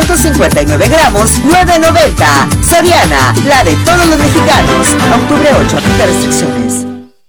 259 gramos, 9.90. Soriana, la de todos los mexicanos. Octubre 8, aplica restricciones.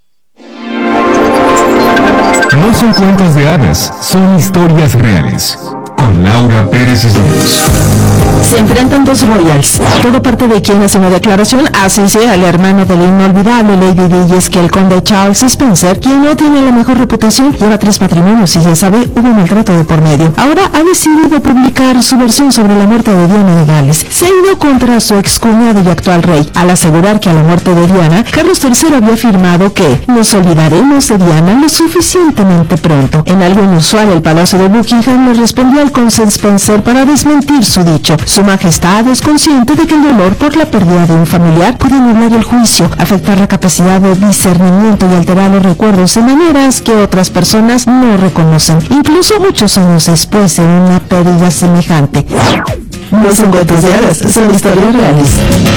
No son cuentos de hadas, son historias reales. Con Laura Pérez Islas. Se enfrentan dos royals. Todo parte de quien hace una declaración, así sea el hermano de la inolvidable Lady Di, y es que el conde Charles Spencer, quien no tiene la mejor reputación, lleva 3 matrimonios y ya sabe, hubo maltrato de por medio. Ahora ha decidido publicar su versión sobre la muerte de Diana de Gales. Se ha ido contra su excuñado y actual rey, al asegurar que a la muerte de Diana, Carlos III había afirmado que nos olvidaremos de Diana lo suficientemente pronto. En algo inusual, el Palacio de Buckingham le respondió al conde Spencer para desmentir su dicho. Su majestad es consciente de que el dolor por la pérdida de un familiar puede nublar el juicio, afectar la capacidad de discernimiento y alterar los recuerdos de maneras que otras personas no reconocen, incluso muchos años después de una pérdida semejante. No son cuentos de hadas, son historias reales.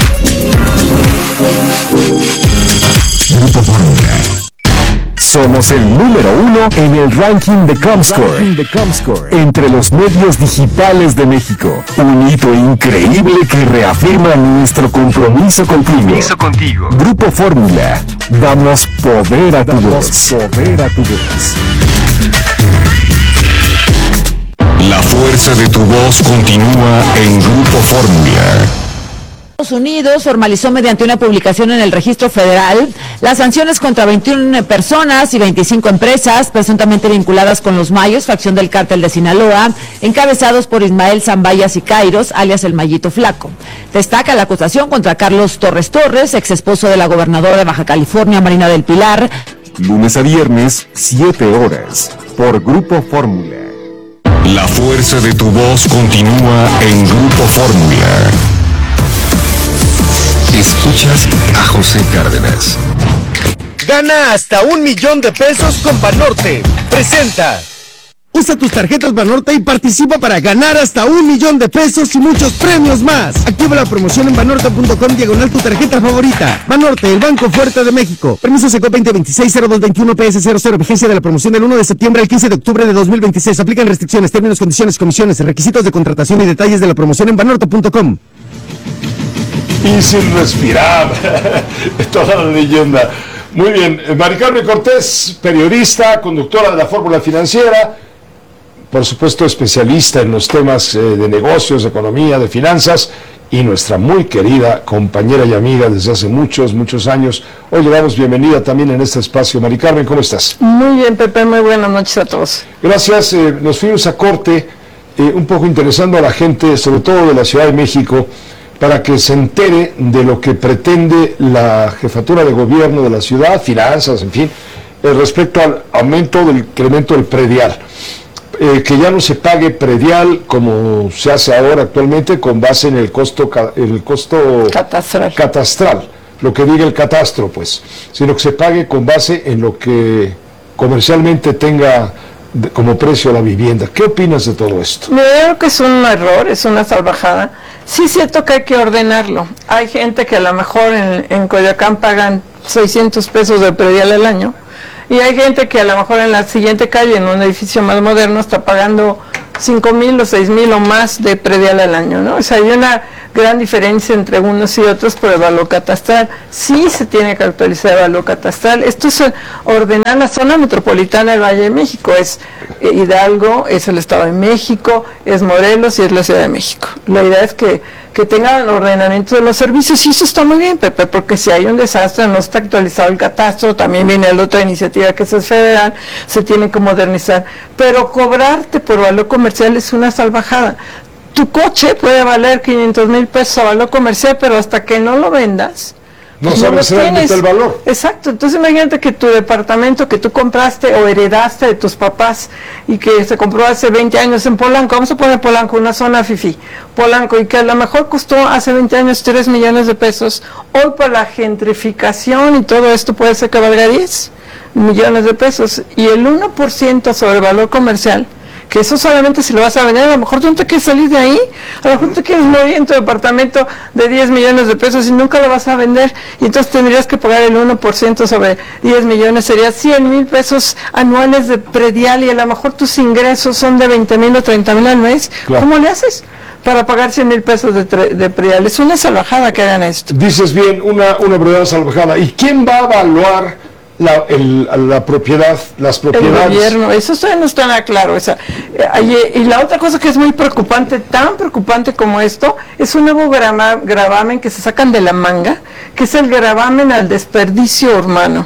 Grupo Fórmula. Somos el número 1 en el ranking de Comscore, entre los medios digitales de México. Un hito increíble que reafirma nuestro compromiso contigo. Grupo Fórmula, damos poder a tu voz. La fuerza de tu voz continúa en Grupo Fórmula. Estados Unidos formalizó mediante una publicación en el registro federal las sanciones contra 21 personas y 25 empresas presuntamente vinculadas con los Mayos, facción del cártel de Sinaloa, encabezados por Ismael Zambaya Sicairos, alias el Mayito Flaco. Destaca la acusación contra Carlos Torres, ex esposo de la gobernadora de Baja California, Marina del Pilar. Lunes a viernes, 7 horas, por Grupo Fórmula. La fuerza de tu voz continúa en Grupo Fórmula. Escuchas a José Cárdenas. Gana hasta $1,000,000 con Banorte. Presenta. Usa tus tarjetas Banorte y participa para ganar hasta $1,000,000 y muchos premios más. Activa la promoción en banorte.com/tu tarjeta favorita. Banorte, el banco fuerte de México. Permiso SECO 2026-0221 PS00. Vigencia de la promoción del 1 de septiembre al 15 de octubre de 2026. Aplican restricciones, términos, condiciones, comisiones, requisitos de contratación y detalles de la promoción en banorte.com. Y sin respirar, toda la leyenda. Muy bien, Mari Carmen Cortés, periodista, conductora de la Fórmula Financiera, por supuesto especialista en los temas de negocios, de economía, de finanzas, y nuestra muy querida compañera y amiga desde hace muchos años. Hoy le damos bienvenida también en este espacio. Mari Carmen, ¿cómo estás? Muy bien, Pepe, muy buenas noches a todos. Gracias, nos fuimos a corte, un poco interesando a la gente, sobre todo de la Ciudad de México, para que se entere de lo que pretende la jefatura de gobierno de la ciudad, finanzas, en fin, respecto al aumento del incremento del predial. Que ya no se pague predial como se hace ahora actualmente con base en el costo catastral, lo que diga el catastro, pues, sino que se pague con base en lo que comercialmente tenga como precio la vivienda. ¿Qué opinas de todo esto? Yo creo que es un error, es una salvajada. Sí es cierto que hay que ordenarlo. Hay gente que a lo mejor en Coyoacán pagan $600 de predial al año, y hay gente que a lo mejor en la siguiente calle, en un edificio más moderno, está pagando 5,000 o 6,000 o más de predial al año, ¿no? O sea, hay una gran diferencia entre unos y otros por el valor catastral. Sí se tiene que actualizar el valor catastral. Esto es ordenar la zona metropolitana del Valle de México. Es Hidalgo, es el Estado de México, es Morelos y es la Ciudad de México. La idea es que tengan el ordenamiento de los servicios, y eso está muy bien, Pepe, porque si hay un desastre, no está actualizado el catastro, también viene la otra iniciativa que es federal, se tiene que modernizar, pero cobrarte por valor comercial es una salvajada. Tu coche puede valer $500,000 a valor comercial, pero hasta que no lo vendas, no sabes realmente el valor. Exacto. Entonces imagínate que tu departamento que tú compraste o heredaste de tus papás y que se compró hace 20 años en Polanco, vamos a poner Polanco, una zona fifí, Polanco, y que a lo mejor costó hace 20 años $3 millones, hoy por la gentrificación y todo esto puede ser que valga $10 millones, y el 1% sobre el valor comercial, que eso solamente si lo vas a vender, a lo mejor tú no te quieres salir de ahí, a lo mejor te quieres morir en tu departamento de $10 millones y nunca lo vas a vender, y entonces tendrías que pagar el 1% sobre 10 millones, sería $100,000 anuales de predial, y a lo mejor tus ingresos son de 20,000 o 30,000 al mes. Claro. ¿Cómo le haces? para pagar 100,000 pesos de predial. Es una salvajada que hagan esto. Dices bien, una verdadera salvajada. ¿Y quién va a evaluar la propiedad, las propiedades? El gobierno, eso todavía no está nada claro. Y la otra cosa que es muy preocupante, tan preocupante como esto, es un nuevo gravamen que se sacan de la manga, que es el gravamen al desperdicio urbano,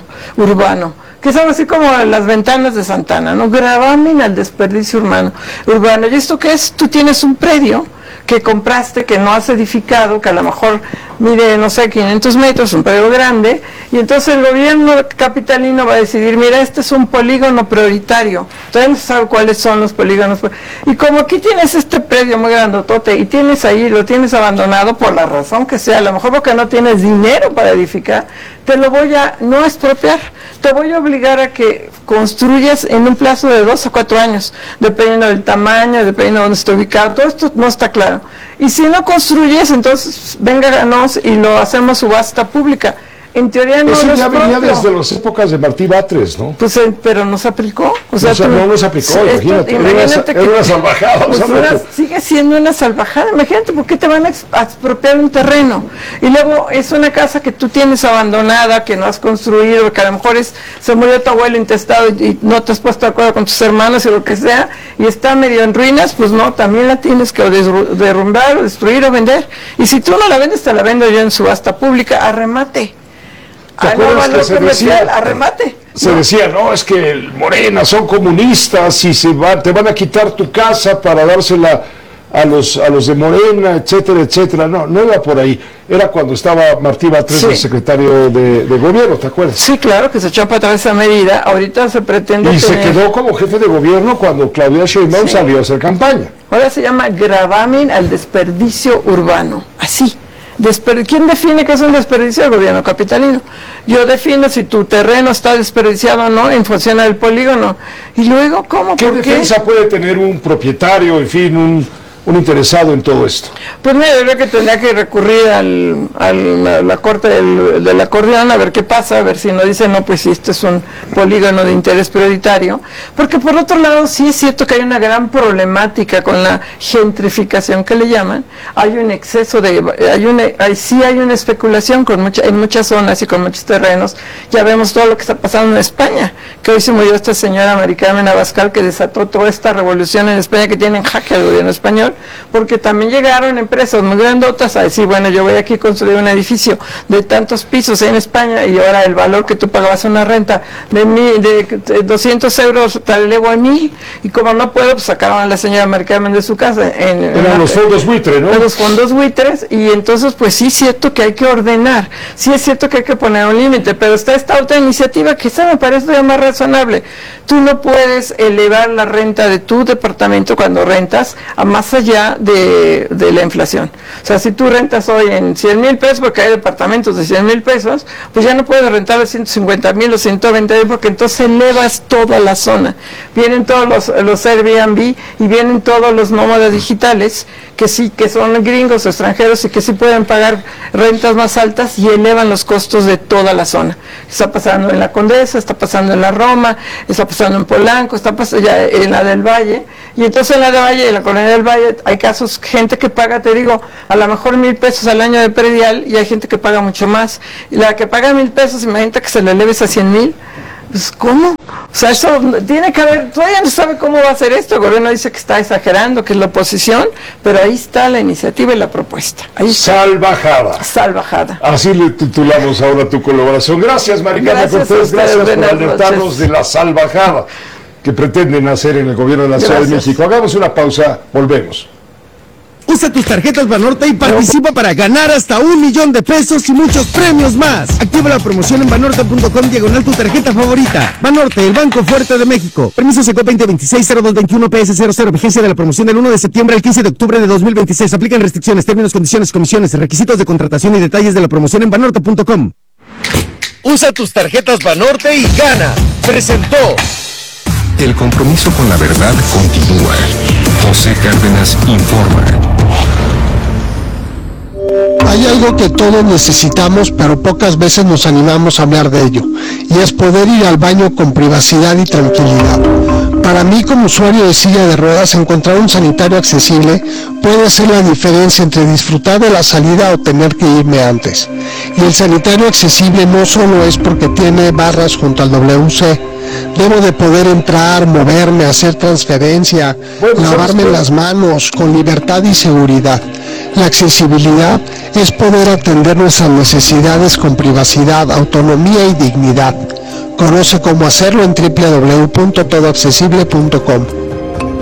que son así como las ventanas de Santana, ¿no? Gravamen al desperdicio urbano. ¿Y esto qué es? Tú tienes un predio que compraste, que no has edificado, que a lo mejor mide, no sé, 500 metros, un predio grande, y entonces el gobierno capitalino va a decidir, mira, este es un polígono prioritario, entonces no sabe cuáles son los polígonos, y como aquí tienes este predio muy grandotote, y tienes ahí, lo tienes abandonado por la razón que sea, a lo mejor porque no tienes dinero para edificar, te lo voy a no expropiar, te voy a obligar a que construyas en un plazo de 2 a 4 años, dependiendo del tamaño, dependiendo de dónde esté ubicado, todo esto no está claro. Y si no construyes, entonces vénganos y lo hacemos subasta pública. En teoría no. Eso ya venía desde las épocas de Martí Batres, ¿no? Pues, pero no se aplicó. No se aplicó, imagínate. Era una salvajada. Pues sigue siendo una salvajada. Imagínate, ¿por qué te van a expropiar un terreno? Y luego es una casa que tú tienes abandonada, que no has construido, que a lo mejor se murió tu abuelo intestado y no te has puesto de acuerdo con tus hermanos y lo que sea, y está medio en ruinas, pues no, también la tienes que derrumbar, o destruir o vender. Y si tú no la vendes, te la vendo yo en subasta pública, a remate. ¿Te acuerdas que se decía? A remate. Se decía, no, es que Morena son comunistas y te van a quitar tu casa para dársela a los de Morena, etcétera, etcétera. No era por ahí. Era cuando estaba Martí Batres, el secretario de gobierno, ¿te acuerdas? Sí, claro, que se echó para atrás esa medida. Ahorita se pretende se quedó como jefe de gobierno cuando Claudia Sheinbaum salió a hacer campaña. Ahora se llama gravamen al desperdicio urbano. Así. ¿Quién define qué es un desperdicio? El gobierno capitalino. Yo defino si tu terreno está desperdiciado o no en función del polígono. Y luego, ¿cómo? ¿Qué defensa puede tener un propietario, en fin, un interesado en todo esto? Pues mira, yo creo que tendría que recurrir a la corte del acordeón a ver qué pasa, a ver si nos dicen, no, pues si esto es un polígono de interés prioritario, porque por otro lado sí es cierto que hay una gran problemática con la gentrificación que le llaman, hay un exceso hay una especulación en muchas zonas y con muchos terrenos. Ya vemos todo lo que está pasando en España, que hoy se murió esta señora Mari Carmen Abascal, que desató toda esta revolución en España que tiene en jaque al gobierno español, porque también llegaron empresas muy grandotas a decir, bueno, yo voy aquí a construir un edificio de tantos pisos en España y ahora el valor que tú pagabas una renta de 200 euros te elevo a 1,000, y como no puedo, pues sacaron a la señora Mari Carmen de su casa. Eran los fondos buitres, ¿no? Los fondos buitres, y entonces pues sí es cierto que hay que ordenar, sí es cierto que hay que poner un límite, pero está esta otra iniciativa que esa me parece ya más razonable. Tú no puedes elevar la renta de tu departamento cuando rentas a más allá de la inflación. O sea, si tú rentas hoy en 100,000 pesos, porque hay departamentos de 100,000 pesos, pues ya no puedes rentar a 150,000 o 120,000, porque entonces elevas toda la zona. Vienen todos los Airbnb y vienen todos los nómadas digitales, que sí, que son gringos o extranjeros y que sí pueden pagar rentas más altas y elevan los costos de toda la zona. Está pasando en la Condesa, está pasando en la Roma, está pasando en Polanco, está pasando ya en la del Valle, y entonces en la del Valle, en la colonia del Valle, hay casos, gente que paga, te digo, a lo mejor 1,000 pesos al año de predial, y hay gente que paga mucho más, y la que paga 1,000 pesos, imagínate que se le eleves a 100,000. Pues, ¿cómo? O sea, eso tiene que haber, todavía no sabe cómo va a ser esto. El gobierno dice que está exagerando, que es la oposición, pero ahí está la iniciativa y la propuesta. Ahí está. Salvajada. Así le titulamos ahora tu colaboración. Gracias, Mari Carmen Cortés, gracias por alertarnos de la salvajada que pretenden hacer en el gobierno de la Ciudad de México. Hagamos una pausa, volvemos. Usa tus tarjetas Banorte y participa para ganar hasta 1,000,000 de pesos y muchos premios más. Activa la promoción en banorte.com/tu tarjeta favorita. Banorte, el Banco Fuerte de México. Permiso SECO 2026-0221 PS00. Vigencia de la promoción del 1 de septiembre al 15 de octubre de 2026. Aplican restricciones, términos, condiciones, comisiones, requisitos de contratación y detalles de la promoción en banorte.com. Usa tus tarjetas Banorte y gana. Presentó. El compromiso con la verdad continúa. José Cárdenas informa. Hay algo que todos necesitamos, pero pocas veces nos animamos a hablar de ello, y es poder ir al baño con privacidad y tranquilidad. Para mí, como usuario de silla de ruedas, encontrar un sanitario accesible puede hacer la diferencia entre disfrutar de la salida o tener que irme antes. Y el sanitario accesible no solo es porque tiene barras junto al WC. Debo de poder entrar, moverme, hacer transferencia, lavarme las manos con libertad y seguridad. La accesibilidad es poder atender nuestras necesidades con privacidad, autonomía y dignidad. Conoce cómo hacerlo en www.todoaccesible.com.